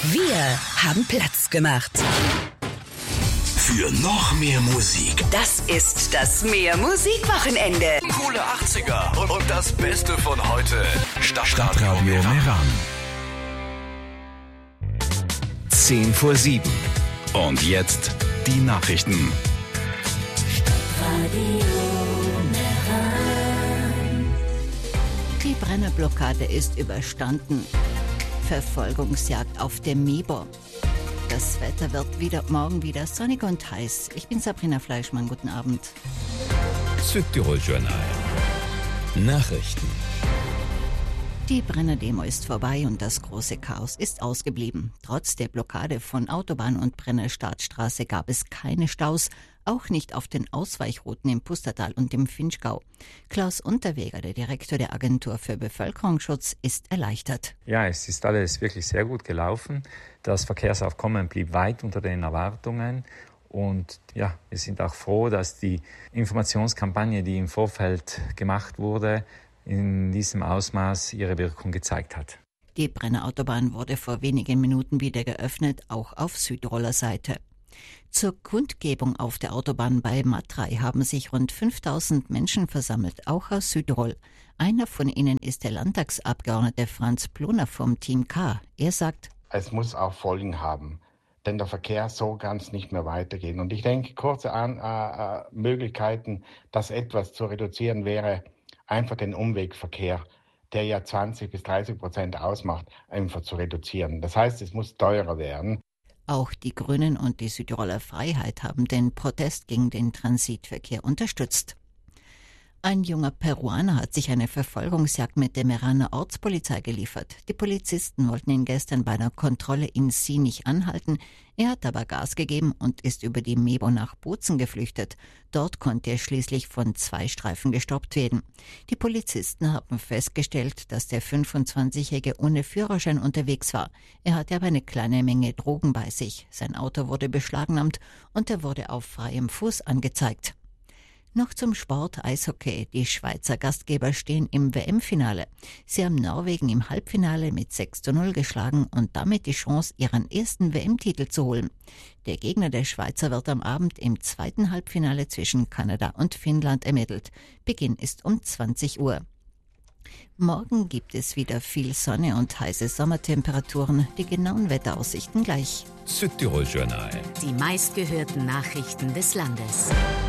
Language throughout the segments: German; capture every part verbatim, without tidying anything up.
Wir haben Platz gemacht. Für noch mehr Musik. Das ist das Mehr Musik-Wochenende. Coole achtziger und, und das Beste von heute. Stadtradio Meran. Zehn vor sieben. Und jetzt die Nachrichten. Die Brennerblockade ist überstanden. Verfolgungsjagd auf dem Mibo. Das Wetter wird wieder morgen wieder sonnig und heiß. Ich bin Sabrina Fleischmann. Guten Abend. Südtirol Journal. Nachrichten. Die Brenner-Demo ist vorbei und das große Chaos ist ausgeblieben. Trotz der Blockade von Autobahn und Brenner Staatsstraße gab es keine Staus, auch nicht auf den Ausweichrouten im Pustertal und im Vinschgau. Klaus Unterweger, der Direktor der Agentur für Bevölkerungsschutz, ist erleichtert. Ja, es ist alles wirklich sehr gut gelaufen. Das Verkehrsaufkommen blieb weit unter den Erwartungen. Und ja, wir sind auch froh, dass die Informationskampagne, die im Vorfeld gemacht wurde, in diesem Ausmaß ihre Wirkung gezeigt hat. Die Brenner Autobahn wurde vor wenigen Minuten wieder geöffnet, auch auf Südtiroler Seite. Zur Kundgebung auf der Autobahn bei Matrei haben sich rund fünftausend Menschen versammelt, auch aus Südtirol. Einer von ihnen ist der Landtagsabgeordnete Franz Ploner vom Team K. Er sagt, es muss auch Folgen haben, denn der Verkehr so ganz nicht mehr weitergehen. Und ich denke, kurze An- äh, Möglichkeiten, das etwas zu reduzieren, wäre einfach den Umwegverkehr, der ja zwanzig bis dreißig Prozent ausmacht, einfach zu reduzieren. Das heißt, es muss teurer werden. Auch die Grünen und die Südtiroler Freiheit haben den Protest gegen den Transitverkehr unterstützt. Ein junger Peruaner hat sich eine Verfolgungsjagd mit der Meraner Ortspolizei geliefert. Die Polizisten wollten ihn gestern bei einer Kontrolle in Sie nicht anhalten. Er hat aber Gas gegeben und ist über die Mebo nach Bozen geflüchtet. Dort konnte er schließlich von zwei Streifen gestoppt werden. Die Polizisten haben festgestellt, dass der fünfundzwanzigjährige ohne Führerschein unterwegs war. Er hatte aber eine kleine Menge Drogen bei sich. Sein Auto wurde beschlagnahmt und er wurde auf freiem Fuß angezeigt. Noch zum Sport Eishockey. Die Schweizer Gastgeber stehen im W M-Finale. Sie haben Norwegen im Halbfinale mit sechs zu null geschlagen und damit die Chance, ihren ersten W M-Titel zu holen. Der Gegner der Schweizer wird am Abend im zweiten Halbfinale zwischen Kanada und Finnland ermittelt. Beginn ist um zwanzig Uhr. Morgen gibt es wieder viel Sonne und heiße Sommertemperaturen. Die genauen Wetteraussichten gleich. Südtirol Journal. Die meistgehörten Nachrichten des Landes.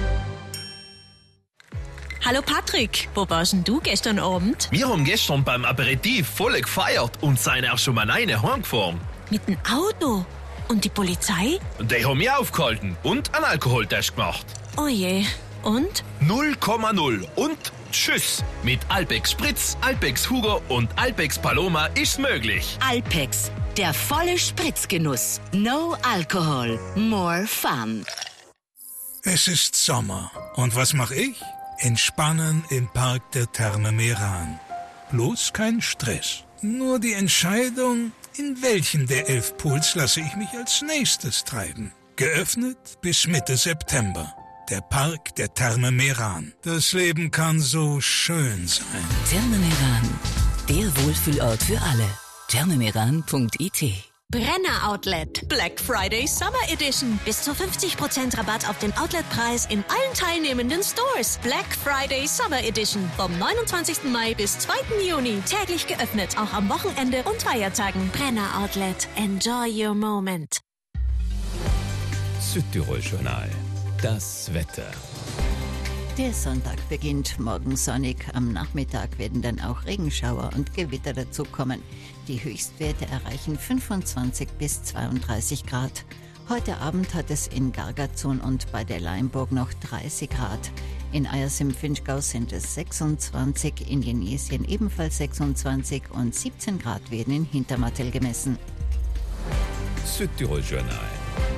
Hallo Patrick, wo warst denn du gestern Abend? Wir haben gestern beim Aperitif voll gefeiert und sind auch schon mal alleine heimgefahren. Mit dem Auto? Und die Polizei? Und die haben mich aufgehalten und einen Alkoholtest gemacht. Oh je, und? null Komma null und tschüss. Mit Alpex Spritz, Alpex Hugo und Alpex Paloma ist möglich. Alpex, der volle Spritzgenuss. No Alcohol, more fun. Es ist Sommer. Und was mache ich? Entspannen im Park der Therme Meran. Bloß kein Stress. Nur die Entscheidung, in welchen der elf Pools lasse ich mich als nächstes treiben. Geöffnet bis Mitte September. Der Park der Therme Meran. Das Leben kann so schön sein. Therme Meran, der Wohlfühlort für alle. therme meran punkt i t. Brenner Outlet. Black Friday Summer Edition. Bis zu fünfzig Prozent Rabatt auf den Outletpreis in allen teilnehmenden Stores. Black Friday Summer Edition. Vom neunundzwanzigsten Mai bis zweiten Juni. Täglich geöffnet. Auch am Wochenende und Feiertagen. Brenner Outlet. Enjoy your moment. Südtirol Journal. Das Wetter. Der Sonntag beginnt morgen sonnig. Am Nachmittag werden dann auch Regenschauer und Gewitter dazukommen. Die Höchstwerte erreichen fünfundzwanzig bis zweiunddreißig Grad. Heute Abend hat es in Gargazun und bei der Leimburg noch dreißig Grad. In Eyers im Vinschgau sind es sechsundzwanzig, in Jenesien ebenfalls sechsundzwanzig und siebzehn Grad werden in Hintermattel gemessen. Südtirol Journal.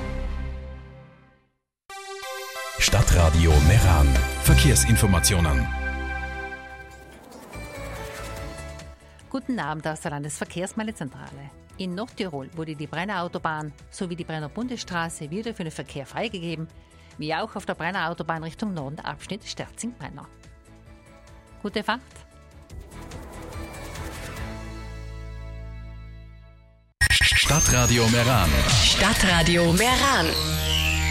Stadtradio Meran. Verkehrsinformationen. Guten Abend aus der Landesverkehrsmeldezentrale. In Nordtirol wurde die Brenner Autobahn sowie die Brenner Bundesstraße wieder für den Verkehr freigegeben, wie auch auf der Brenner Autobahn Richtung Norden der Abschnitt Sterzing-Brenner. Gute Fahrt! Stadtradio Meran. Stadtradio Meran.